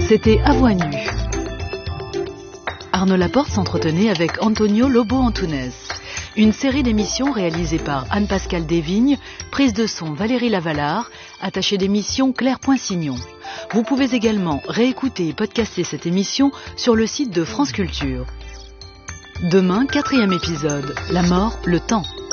C'était À voix nue. Arnaud Laporte s'entretenait avec Antonio Lobo Antunes. Une série d'émissions réalisée par Anne-Pascale Desvignes, prise de son Valérie Lavalard, attachée d'émission Claire Poinsignon. Vous pouvez également réécouter et podcaster cette émission sur le site de France Culture. Demain, 4e épisode, La mort, le temps.